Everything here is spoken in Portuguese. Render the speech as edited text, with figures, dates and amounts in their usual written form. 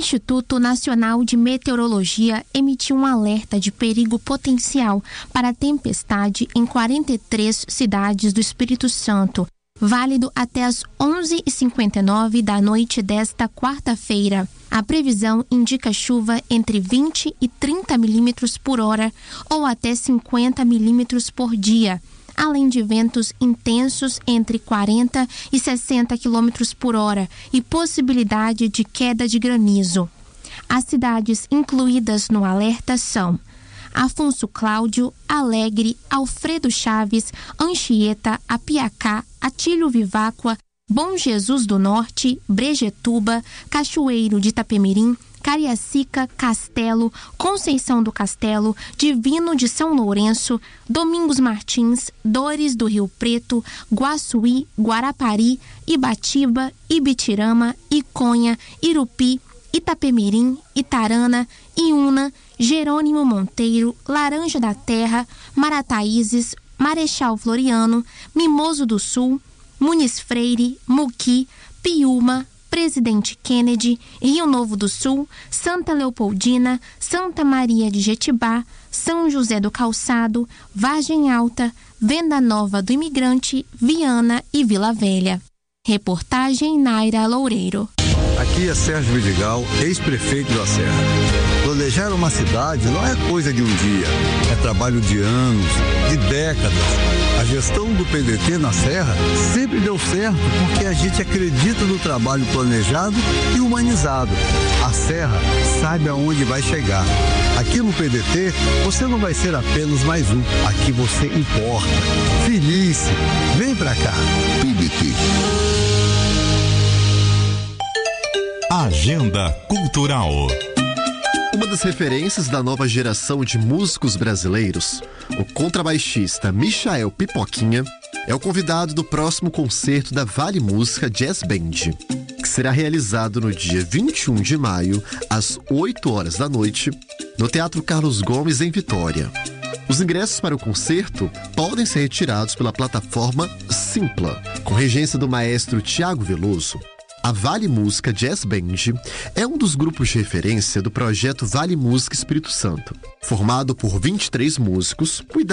Instituto Nacional de Meteorologia emitiu um alerta de perigo potencial para tempestade em 43 cidades do Espírito Santo, válido até as 11h59 da noite desta quarta-feira. A previsão indica chuva entre 20 e 30 milímetros por hora ou até 50 milímetros por dia, além de ventos intensos entre 40 e 60 quilômetros por hora e possibilidade de queda de granizo. As cidades incluídas no alerta são Afonso Cláudio, Alegre, Alfredo Chaves, Anchieta, Apiacá, Atílio Viváqua, Bom Jesus do Norte, Brejetuba, Cachoeiro de Itapemirim, Cariacica, Castelo, Conceição do Castelo, Divino de São Lourenço, Domingos Martins, Dores do Rio Preto, Guaçuí, Guarapari, Ibatiba, Ibitirama, Iconha, Irupi, Itapemirim, Itarana, Iuna, Jerônimo Monteiro, Laranja da Terra, Marataízes, Marechal Floriano, Mimoso do Sul, Muniz Freire, Muqui, Piúma, Presidente Kennedy, Rio Novo do Sul, Santa Leopoldina, Santa Maria de Jetibá, São José do Calçado, Vargem Alta, Venda Nova do Imigrante, Viana e Vila Velha. Reportagem Naira Loureiro. Aqui é Sérgio Vidigal, ex-prefeito da Serra. Planejar uma cidade não é coisa de um dia, é trabalho de anos, de décadas. A gestão do PDT na Serra sempre deu certo porque a gente acredita no trabalho planejado e humanizado. A Serra sabe aonde vai chegar. Aqui no PDT, você não vai ser apenas mais um. Aqui você importa. Feliz, vem pra cá. PDT. Agenda Cultural. Uma das referências da nova geração de músicos brasileiros, o contrabaixista Michael Pipoquinha, é o convidado do próximo concerto da Vale Música Jazz Band, que será realizado no dia 21 de maio, às 8 horas da noite, no Teatro Carlos Gomes, em Vitória. Os ingressos para o concerto podem ser retirados pela plataforma Simpla, com regência do maestro Tiago Veloso. A Vale Música Jazz Band é um dos grupos de referência do projeto Vale Música Espírito Santo, formado por 23 músicos,